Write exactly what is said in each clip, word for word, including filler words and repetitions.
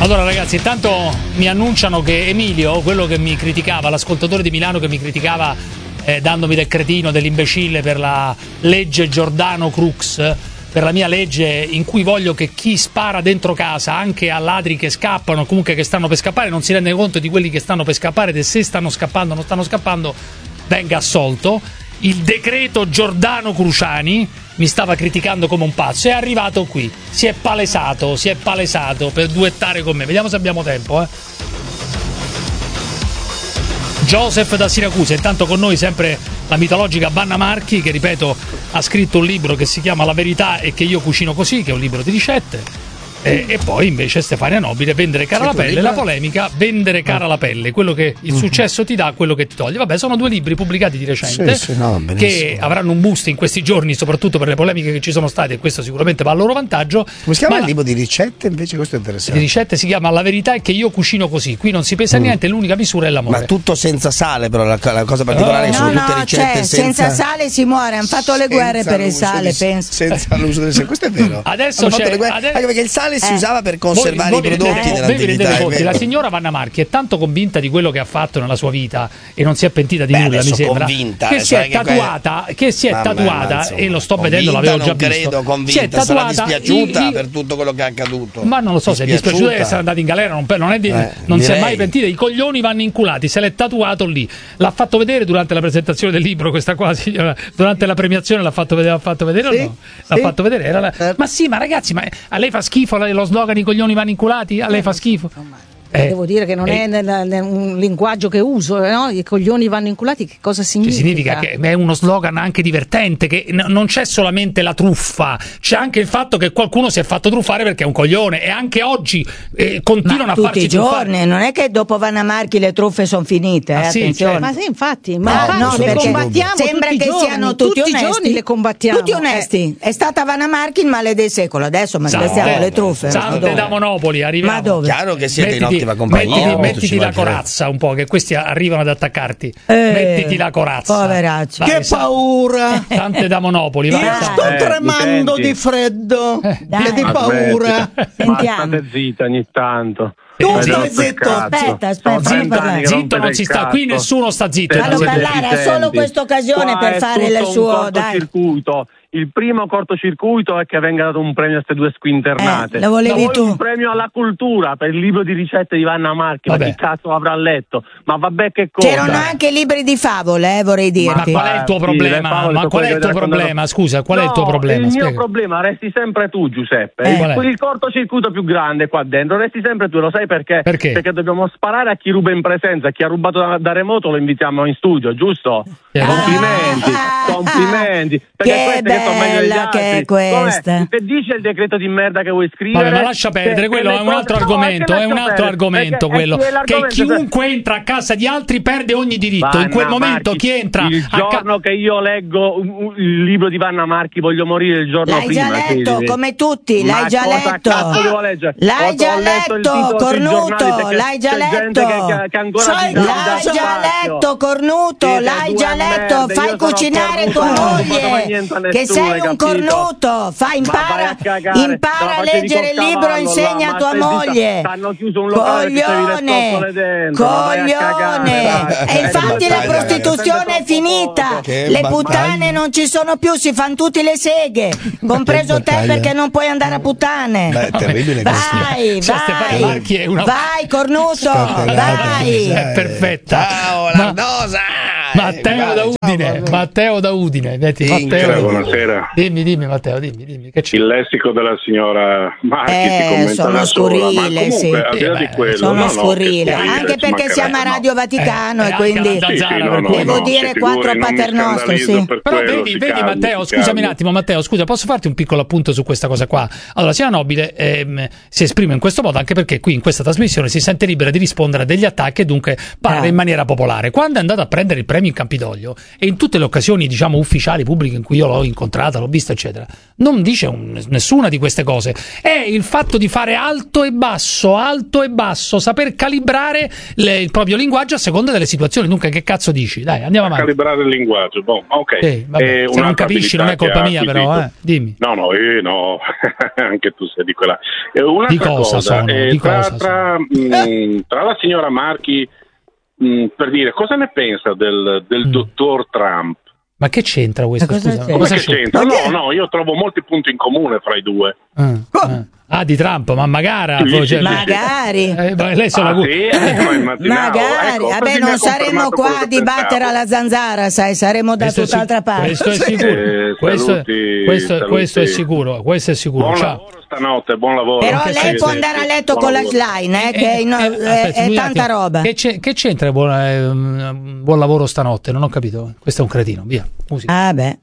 Allora ragazzi, intanto mi annunciano che Emilio, quello che mi criticava, l'ascoltatore di Milano che mi criticava eh, dandomi del cretino, dell'imbecille per la legge Giordano Crux, per la mia legge in cui voglio che chi spara dentro casa anche a ladri che scappano, comunque che stanno per scappare, non si rende conto di quelli che stanno per scappare, di se stanno scappando o non stanno scappando, venga assolto. Il decreto Giordano Cruciani mi stava criticando come un pazzo, è arrivato qui, si è palesato, si è palesato per duettare con me. Vediamo se abbiamo tempo, eh. Joseph da Siracusa, intanto con noi sempre la mitologica Vanna Marchi, che ripeto ha scritto un libro che si chiama La verità e che io cucino così, che è un libro di ricette. E, e poi invece Stefania Nobile, vendere cara la pelle, la polemica, vendere cara la pelle, quello che il successo ti dà, quello che ti toglie. Vabbè, sono due libri pubblicati di recente, sì, sì, no, che avranno un boost in questi giorni, soprattutto per le polemiche che ci sono state, e questo sicuramente va a loro vantaggio. Come si chiama Ma il libro di ricette invece? Questo è interessante. di ricette si chiama La verità è che io cucino così, qui non si pesa mm. niente, l'unica misura è l'amore. Ma tutto senza sale, però la, la cosa particolare no, è che sono no, tutte ricette cioè, senza... senza sale si muore, hanno fatto le guerre per il sale, di, penso. Senza l'uso del sale, questo è vero. Adesso hanno c'è, fatto le guerre, adesso... anche perché il sale si eh. usava per conservare voi, i voi prodotti vedete, nell'antichità. conti, la signora Vanna Marchi è tanto convinta di quello che ha fatto nella sua vita e non si è pentita di Beh, nulla, mi sembra, convinta, che si è che tatuata, che si è Mamma, tatuata insomma, e lo sto convinta, vedendo, l'avevo già non visto. credo, convinta, si è tatuata, sarà dispiaciuta i, i, per tutto quello che è accaduto. Ma non lo so se è dispiaciuta di essere andata in galera, non, non, è di, eh, non si è direi. mai pentita, i coglioni vanno inculati, se l'è tatuato lì, l'ha fatto vedere durante la presentazione del libro, questa qua signora, durante la premiazione l'ha fatto vedere, l'ha fatto vedere sì, o no? L'ha sì. fatto vedere, era la... certo. Ma sì, ma ragazzi, ma a lei fa schifo lo slogan i coglioni vanno inculati? A lei fa schifo? Eh, Devo dire che non eh, è nel, nel, un linguaggio che uso, no? I coglioni vanno inculati, che cosa significa? Significa che è uno slogan anche divertente, che n- non c'è solamente la truffa, c'è anche il fatto che qualcuno si è fatto truffare perché è un coglione, e anche oggi eh, continuano ma a tutti farsi i giorni, truffare. non è che dopo Vanna Marchi le truffe sono finite, eh, ah, sì, attenzione. certo. Ma sì, infatti, Ma ma no, le perché combattiamo sembra tutti che i giorni, siano tutti, tutti i onesti, giorni le combattiamo. tutti onesti. Eh. È stata Vanna Marchi il male del secolo, adesso ma Sante, stiamo le truffe. Sante da Monopoli, arriviamo. Ma dove? Chiaro che siete mettiti, in ottima compagnia. Mettiti, Oh, mettiti la corazza un po', che questi arrivano ad attaccarti. Eh, mettiti la corazza. Poveraccio. Che paura! Tante da Monopoli, vai, Dai. Sante. Sto Eh, tremando mi di senti? freddo Dai. e di paura. Ma Sentiamo. state zitta ogni tanto. Tu Avete stai rotto il zitto. cazzo. Aspetta, aspetta, Sono fammi trenta parlare. anni che Zitto rompete non il si sta, qui cazzo. nessuno sta zitto. Fallo Siete parlare, ha deficienti. solo questa occasione Qua per è fare tutto il un suo, dai. cortocircuito. Il primo cortocircuito è che venga dato un premio a queste due squinternate. Eh, lo volevi Ma tu. Un premio alla cultura per il libro di ricette di Vanna Marchi. Ma Vabbè. chi cazzo avrà letto? Ma vabbè, che cosa? C'erano anche libri di favole, eh, vorrei Ma dirti. qual è il tuo Sì, problema? le favole Ma sono qual è quelle il tuo che raccontano- problema? Scusa, qual è il tuo No, problema? Il Spiega. mio problema resti sempre tu, Giuseppe. Eh. Il, Qual è? il cortocircuito più grande qua dentro resti sempre tu, lo sai perché? Perché? Perché dobbiamo sparare a chi ruba in presenza, chi ha rubato da, da remoto lo invitiamo in studio, giusto? Eh. Complimenti, Ah, complimenti. Perché che queste che sono meglio degli bella altri. che è questa. Com'è? Che dice il decreto di merda che vuoi scrivere? Vabbè, ma lascia perdere, Che- quello che è le un cose- altro No, argomento, che è un lascia altro perdere, argomento perché- quello, è che che l'argomento- chiunque entra a casa di altri perde ogni diritto. Vanna In quel momento Marchi, chi entra il a ca- giorno che io leggo un- un- il libro di Vanna Marchi voglio morire il giorno L'hai prima. già letto, sì. come tutti, Ma l'hai già cosa letto. cazzo devo leggere? L'hai Ho- già ho letto il letto, titolo sui cornuto, giornali perché l'hai già c'è gente letto. che- che- che ancora Sai, vi dà- L'hai dà già spazio. letto, cornuto, Siete l'hai due già letto, merde, fai io sono cucinare cornuto, tua non ho fatto mai moglie, niente a che nessuno, sei hai un capito? cornuto, fai, Ma vai impara, a cagare, impara la a facevi leggere il col libro, cavallo, insegna là, a tua ma stai zitta, moglie. t'hanno chiuso un locale perché c'avevi le Coglione, scopole dentro, ma vai a cagare, coglione. dai. E infatti Eh, la dai, prostituzione dai, è finita, Che le battaglia. puttane non ci sono più, si fanno tutte le seghe, compreso te battaglia. perché non puoi andare a puttane. Beh, è terribile questo. Vai, Cioè, Stefania vai, Marchi è una- vai cornuto, Scatenata, vai. è perfetta. Ciao, Ma- Nardosa! Matteo da Udine, Matteo da Udine, metti, Sì, Matteo. buonasera. Dimmi, dimmi Matteo, dimmi, dimmi che c'è. Il lessico della signora Marchi Eh, si commenta sono da sola, ma scurrile, comunque sì. al di là Eh, di beh, quello, Sono no, no, scurrile, che anche scurrile, perché ci siamo a mancherebbe. Radio Vaticano Eh, e eh, quindi anche alla Sì, sì, zanzara, no, per no, cui- devo no, dire si quattro figuri, non mi paternostri, scandalizzo sì. per Però quello, vedi, si vedi calmi, Matteo, si scusami un calmi. attimo Matteo, scusa, posso farti un piccolo appunto su questa cosa qua? Allora, signora Nobile ehm, si esprime in questo modo anche perché qui in questa trasmissione si sente libera di rispondere a degli attacchi e dunque parla Ah. in maniera popolare. Quando è andata a prendere il premio Premio in Campidoglio e in tutte le occasioni, diciamo, ufficiali, pubbliche in cui io l'ho incontrata, l'ho vista, eccetera, non dice un, nessuna di queste cose. È il fatto di fare alto e basso, alto e basso, saper calibrare le, il proprio linguaggio a seconda delle situazioni. Dunque, che cazzo dici? Dai, andiamo avanti. Calibrare il linguaggio, boh, ok. Sì, vabbè, se non capisci non è colpa mia, però, eh. Dimmi. No, no, io no, anche tu sei di quella. Eh, un'altra di cosa, cosa, sono? eh, Di tra, cosa tra, sono? mh, tra la signora Marchi, mh, per dire, cosa ne pensa del, del Mm. dottor Trump? Ma che c'entra questo? Ma cosa Scusa, c'entra? Come cosa che c'entra? No, no, io trovo molti punti in comune fra i due. Ah, ah. Ah, di Trump, ma magari Sì, poi, sì, cioè, Magari. eh, ma lei se la Ah, gu- sì? Eh, ma immaginavo. Magari, Ecco, vabbè, così mi non ha saremo confermato qua quello a che dibattere pensavo. alla zanzara, sai, saremo da questo è tutt'altra sic- parte. questo è sicuro, Eh, questo, saluti, questo- saluti. questo è sicuro, questo è sicuro. Buon Ciao. lavoro stanotte, buon lavoro. Però Anche lei se- può andare a letto buon con la lavoro. slime, eh, che è, in- Eh, eh, è- aspetta, è scusi un tanta attimo. roba. Che, c'è- che c'entra buon, eh, buon lavoro stanotte? Non ho capito. Questo è un cretino, via. Musica. Ah, beh.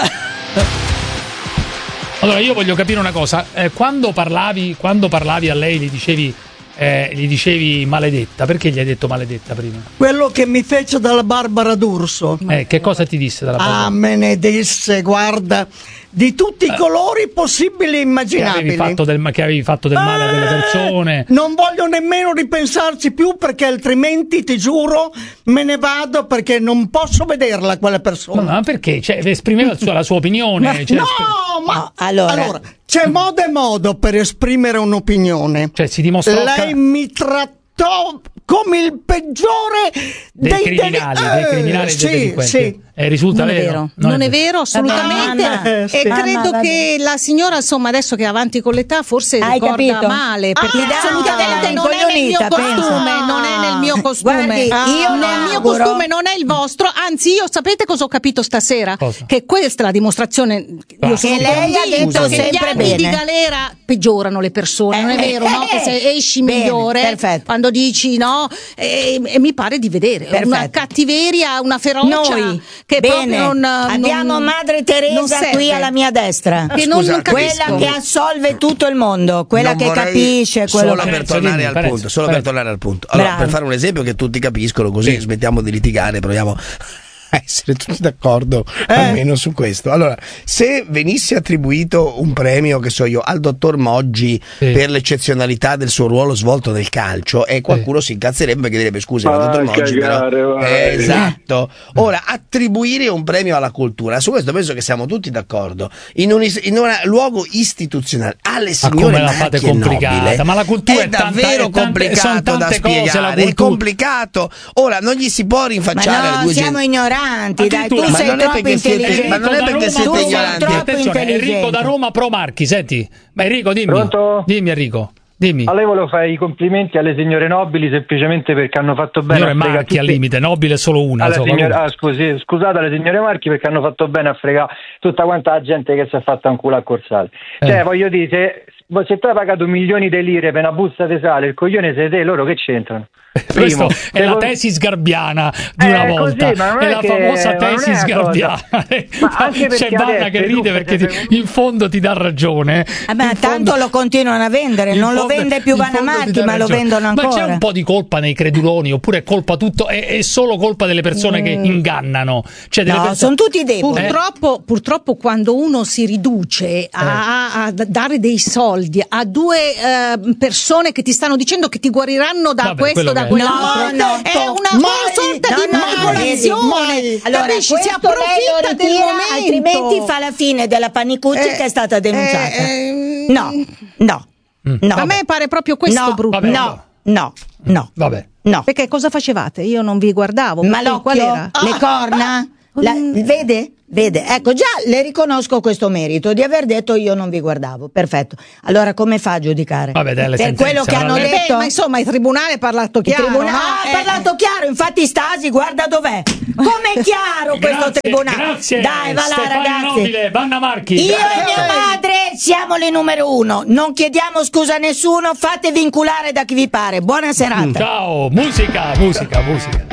Allora, io voglio capire una cosa. Eh, quando parlavi, quando parlavi a lei, gli dicevi, eh, gli dicevi maledetta. Perché gli hai detto maledetta prima? Quello che mi fece dalla Barbara D'Urso. Eh, che cosa ti disse dalla Ah, Barbara? me ne disse, guarda, di tutti i colori possibili e Che avevi immaginabili. fatto del, che avevi fatto del male a delle persone? Eh, non voglio nemmeno ripensarci più, perché altrimenti, ti giuro, me ne vado, perché non posso vederla quella Ma, persona. ma perché? Cioè, esprimeva la sua, la sua opinione. Cioè, no, esp- ma No, allora- allora, c'è modo e modo per esprimere un'opinione. cioè, si dimostrò Lei ca- mi trattò come il peggiore dei, dei criminali, deli- dei eh, criminali e sì, dei delinquenti. sì. Eh, risulta Non è vero? vero, non è vero assolutamente. Mamma, eh, sì. E Mamma, credo va che la signora, insomma, adesso che è avanti con l'età, forse Hai ricorda capito? male. Perché Ah, assolutamente dai, non è nel mio incoglionita, costume, pensa. non è nel mio costume. Guardi, io nel le mio auguro- costume non è il vostro. Anzi, io sapete cosa ho capito stasera? Cosa? Che questa è la dimostrazione. Io Ah. sono Che lei ha convinta detto che gli sempre anni bene. di galera peggiorano le persone, non è Eh, vero? No? eh, Che se esci bene, migliore perfetto. quando dici no, e, e mi pare di vedere una Perfetto. cattiveria, una ferocia Noi, che bene, proprio non, abbiamo non- Madre non Teresa serve. qui alla mia destra, Che non, non Scusate, capisco. quella che assolve tutto il mondo, quella Non che vorrei- capisce quello solo che... per Parenzo, tornare dimmi, al Parenzo, punto, solo Parenzo. per tornare al punto. Allora, Bravo. per fare un esempio che tutti capiscono, così Sì. smettiamo di litigare, proviamo a essere tutti d'accordo almeno su questo. Allora, se venisse attribuito un premio, che so io, al dottor Moggi Sì. per l'eccezionalità del suo ruolo svolto nel calcio, e qualcuno si incazzerebbe perché direbbe scusa, ma Vai dottor a Moggi cagare, però vai. Eh, esatto. Ora, attribuire un premio alla cultura, su questo penso che siamo tutti d'accordo, in un, is- in un luogo istituzionale, alle Ma signore come la fate Marchi e complicata? Nobile, Ma la cultura è è tanta- davvero è tante- complicato sono da tante cose, la spiegare, è cultura. complicato. Ora, non gli si può Ma rinfacciare alle no, due siamo gen- ignoranti, dai, tu Addirittura. Ma sei non è troppo perché siete- intelligente. ma non è da perché Roma, siete tu sei ignoranti. troppo Attenzione, Enrico intelligente. da Roma Pro Marchi, senti. Ma Enrico, dimmi. Pronto? Dimmi Enrico, dimmi. A lei volevo fare i complimenti alle signore nobili semplicemente perché hanno fatto bene Signore a fregare Marchi al tutti- limite, nobile è solo una. alla insomma, signora- comunque. ah, scusi, scusate alle signore Marchi perché hanno fatto bene a fregare tutta quanta la gente che si è fatta un culo a Corsale. Eh. Cioè, voglio dire, se, se tu hai pagato milioni di lire per una busta di sale, il coglione sei te, loro che c'entrano? Questa Primo. è la Secondo- tesi sgarbiana di una Eh, volta, così, ma non è è la che- famosa ma non tesi è una sgarbiana. Ma anche C'è perché Vanna adesso che i ride gruppi perché siete- ti- in fondo ti dà ragione. Ah, ma In tanto fondo- lo continuano a vendere, in non lo fondo- vende più in Vanna fondo ti Marchi, dà ma lo ragione. vendono Ma c'è ancora. un po' di colpa nei creduloni, oppure è colpa tutto, è, è solo colpa delle persone che ingannano. Cioè delle No, persone- sono tutti deboli. Purtroppo, purtroppo quando uno si riduce a, a- a dare dei soldi a due eh, persone che ti stanno dicendo che ti guariranno da Vabbè, questo, quello da che è. quell'altro, No, no, è una, mai, una sorta no, di no, manipolazione. mai. Allora, Capisci? Si questo lei approfitta lo del ritira, momento. altrimenti fa la fine della Panicucci Eh, che è stata denunciata. eh, no, no, no. A me pare proprio questo no, brutto. Vabbè, no, no, no, Vabbè. no. Perché cosa facevate? Io non vi guardavo. Ma perché qual l'occhio, era? le corna, la- Mm. vede? Vede, ecco, già le riconosco questo merito di aver detto io non vi guardavo. Perfetto. Allora come fa a giudicare? Vabbè, dai, le per sentenze, quello che allora hanno lei- Beh, detto? ma insomma, il tribunale ha parlato Il chiaro. tribunale no? ha Eh, parlato chiaro, infatti Stasi guarda dov'è. Com'è chiaro questo Grazie, tribunale? grazie, Dai, va là Stefania ragazzi. Nobile, Vanna Marchi. Io Grazie. e mia madre siamo le numero uno. Non chiediamo scusa a nessuno, fate vinculare da chi vi pare. Buona serata. Ciao, musica, musica, musica.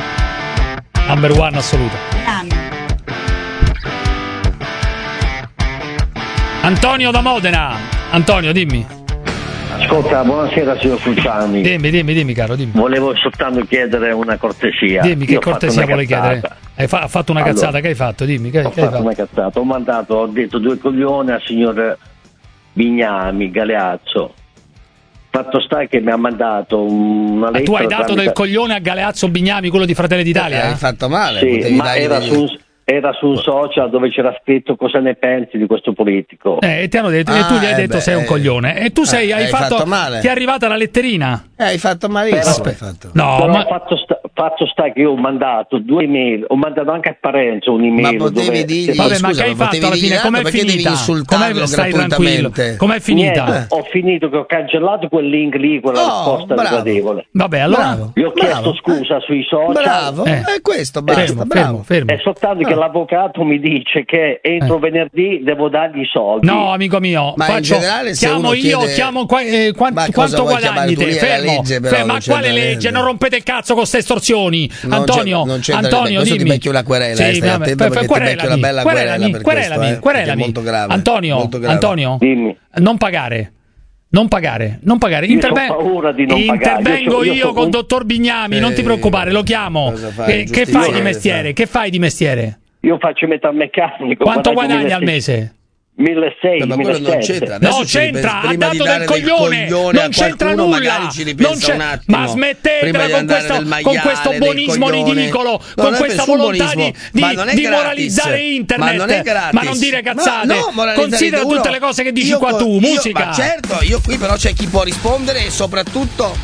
Number one assoluta. Antonio da Modena. Antonio, dimmi. Ascolta, buonasera signor Cruciani. Dimmi, dimmi, dimmi, caro, dimmi. Volevo soltanto chiedere una cortesia. Dimmi che Io ho fatto cortesia una vuole chiedere. cazzata. Hai Hai fa- fatto una Allora, cazzata, che hai fatto? Dimmi, che, Ho che hai fatto fatto? una cazzata, ho mandato, ho detto due coglioni al signor Bignami, Galeazzo. Fatto sta che mi ha mandato una Ma lettera. tu hai dato tramite- del coglione a Galeazzo Bignami, quello di Fratelli d'Italia? Hai Eh? fatto male. Sì, potevi ma dargli era degli- su, un, era su un social dove c'era scritto cosa ne pensi di questo politico. Eh, e ti hanno detto, e tu Ah, gli hai eh detto beh, sei un eh. coglione. E tu sei, Eh, hai, hai fatto, fatto male. ti è arrivata la letterina. Eh, hai fatto malissimo. Però- hai fatto. No, Però ma fatto, sta, fatto sta che io ho mandato due email, ho mandato anche a Parenzo un'email. Ma potevi dove, dirgli- che- vabbè, ma scusa, che hai ma potevi fatto alla dirgli fine? tanto, Com'è perché devi finita? insultarlo Com'è, stai tranquillo. gratuitamente? Com'è finita? Niente, ho finito che ho cancellato quel link lì, quella Oh, risposta bravo. gradevole. Vabbè, allora Bravo. Gli ho Bravo. chiesto scusa sui social. Bravo, Eh. è questo, basta, fermo, bravo. fermo, fermo. È soltanto che l'avvocato mi dice che entro venerdì devo dargli i soldi. No, amico mio, Ma in faccio, generale, se chiamo uno io, chiede- chiamo qua- eh, quan- Ma cosa quanto vuoi guadagni chiamare? Tu te? lì è la Fermo, legge, però, fermo, non ma c'entra quale legge? niente. Non rompete il cazzo con ste estorsioni. Non Antonio, c'entra- non c'entra Antonio, niente. Questo ti dimmi. becchi una querela, eh, stai vabbè, attento fai- perché ti querelami, becchi una bella querela querelami, per querelami, questo, eh, querelami. perché è molto grave, Antonio, molto grave. Antonio, Dimmi. non pagare. Non pagare, non pagare. Io Interve- c'ho paura di non pagare. Intervengo Io c'ho- io, io c'ho col un- dottor Bignami, non ti Eh, preoccupare, lo chiamo. cosa fai? Eh, che Giustizia fai di deve mestiere? fare. Che fai di mestiere? Io faccio metalmeccanico. Quanto guadagno guadagni al milleseicento. mese? milleseicento, Ma quello non millesettecento. c'entra. Adesso No, ci c'entra, ripensi- ha prima di dato del dare del coglione, coglione non a c'entra qualcuno, nulla. magari ci ripensa Non c'è- un attimo. ma smettetela Prima di con andare questo, nel con maiale questo del buonismo coglione. ridicolo, No, con non è questa nessun volontà buonismo, di, ma di- non è di gratis. moralizzare internet, Ma non è gratis. ma non dire cazzate. Ma no, moralizzare Considera uno- tutte le cose che dici io qua co- tu, io- musica. Ma certo, io qui però c'è chi può rispondere e soprattutto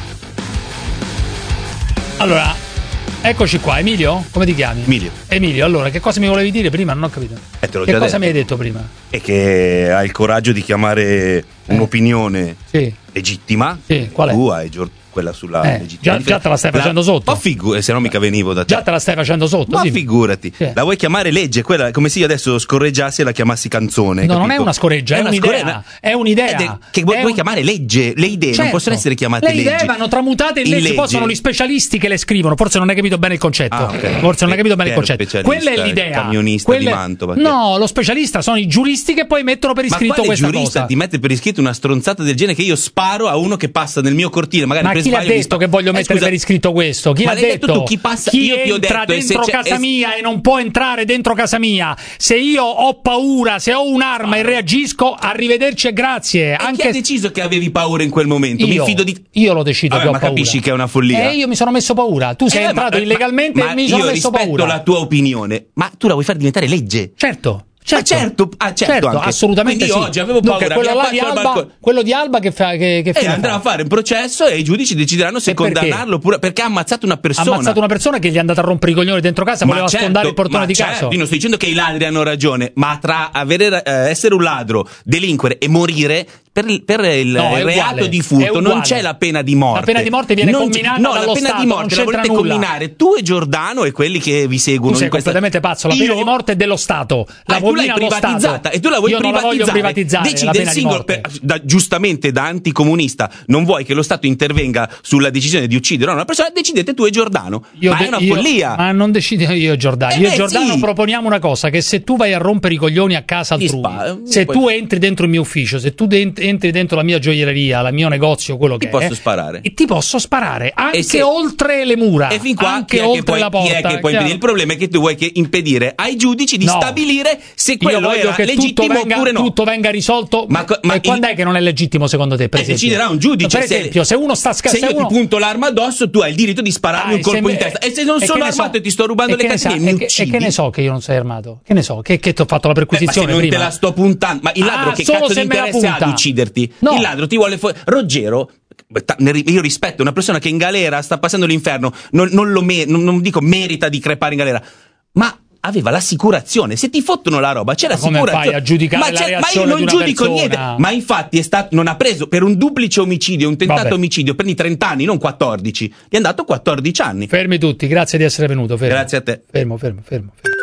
Allora, eccoci qua, Emilio? Come ti chiami? Emilio. Emilio, allora, che cosa mi volevi dire prima? Non ho capito. Eh, te l'ho Che già cosa detto. mi hai detto prima? E che hai il coraggio di chiamare un'opinione Sì. legittima. Sì, qual è? Tu hai Gior- quella sulla Eh, legittimità. già- già te la stai facendo sotto. Ma figurati, se no mica venivo da te. Già te la stai facendo sotto? Ma dimmi. figurati, Sì. la vuoi chiamare legge? Quella, come se io adesso scorreggiassi e la chiamassi canzone. No, non capito? è una scorreggia, è una un'idea. scorreggia. È un'idea. È del- che vuoi, È vuoi un- chiamare legge? Le idee non Certo. possono essere chiamate le leggi. idee vanno tramutate in, In leggi, legge. poi sono gli specialisti che le scrivono. Forse non hai capito bene il concetto. Ah, ok. Forse non hai capito bene il Che concetto. specialista, Quella è l'idea. il camionista Quelle- di Mantova, che- No, lo specialista sono i giuristi che poi mettono per Ma iscritto quale questa giurista cosa. ti mette per iscritto una stronzata del genere che io sparo a uno che passa nel mio cortile? Magari Ma per chi l'ha sbaglio mi detto spa- che voglio Eh, mettere scusa, per iscritto questo? Chi ma l'ha l'hai detto? detto tu, chi passa- Chi io ti ho entra detto, e se dentro c'è- casa e- mia e non può entrare dentro casa mia? Se io ho paura, se ho un'arma e reagisco, arrivederci e grazie. E chi Anche ha deciso che avevi paura in quel momento? io, Mi fido di io lo decido Vabbè, che ho ma paura. capisci che è una follia? Eh, io mi sono messo paura. Tu sei Eh, entrato ma- illegalmente ma e mi sono io messo rispetto paura. la tua opinione, ma tu la vuoi far diventare legge? Certo. Ma certo, ah, certo, anche. assolutamente Quindi sì. oggi avevo Dunque, paura, quello, mi là di abbasso al Alba, balcone. quello di Alba che fa che, che E fine andrà fa? a fare un processo e i giudici decideranno se E perché? condannarlo oppure perché ha ammazzato una Ha persona. ammazzato una persona che gli è andata a rompere i coglioni dentro casa, Ma voleva certo, sfondare il portone ma di certo, casa. Io non sto dicendo che i ladri hanno ragione, ma tra avere, eh, essere un ladro, delinquere e morire, per il, per il, No, è il reato uguale, di è furto non uguale. c'è la pena di morte. La pena di morte viene Non- comminata no, dallo la pena Stato, di morte non la c'entra volete nulla. comminare tu e Giordano e quelli che vi seguono. Tu sei in questa- completamente pazzo, la pena Io- di morte è dello Stato. La Ah, tu l'hai commina lo privatizzata Stato. e tu la vuoi Io non la voglio privatizzare. privatizzare, Decide la il pena di singolo morte. per- da- giustamente da anticomunista non vuoi che lo Stato intervenga sulla decisione di uccidere una persona, decidete tu e Giordano. Io ma de- è una io- follia. Ma non decido io e Giordano. Eh io e beh, Giordano sì. proponiamo una cosa: che se tu vai a rompere i coglioni a casa Ti altrui, spa- se poi- tu entri dentro il mio ufficio, se tu dent- entri dentro la mia gioielleria, il mio negozio, quello Ti che posso è, sparare. e ti posso sparare anche E se- oltre le mura, E fin qua anche chi è che oltre puoi, la porta. chi è che puoi chiaro? impedire? Il problema è che tu vuoi che impedire ai giudici di No. stabilire se Io quello voglio era che tutto legittimo venga, oppure no. tutto venga risolto. Ma co- ma e quando il- è che non è legittimo secondo te? Per Eh, esempio? deciderà un giudice. Per esempio, se, uno sta sca- se se io uno... ti punto l'arma addosso, tu hai il diritto di spararmi Ah, un colpo se- in testa. E se non e sono che ne so- armato e ti sto rubando e le che ne sa- catene, e mi che- uccidi. E che ne so che io non sei armato? Che ne so? Che, che ti ho fatto la Eh, ma se perquisizione non prima? te la sto puntando, ma il ladro Ah, che solo cazzo se di me la interesse ha punta. ad ucciderti? No. Il ladro ti vuole fu- Ruggero, ta- ne ri- io rispetto una persona che in galera sta passando l'inferno, non, non lo me- non, non dico merita di crepare in galera, ma aveva l'assicurazione. Se ti fottono la roba, c'è Ma come l'assicurazione. fai a giudicare ma, la c'è- ma io reazione non di una giudico persona? niente. Ma infatti è stato, non ha preso per un duplice omicidio, un tentato Vabbè. omicidio, prendi trenta anni, non quattordici. Gli è andato quattordici anni. Fermi tutti, grazie di essere venuto. Fermo. Grazie a te. Fermo, fermo, fermo. fermo.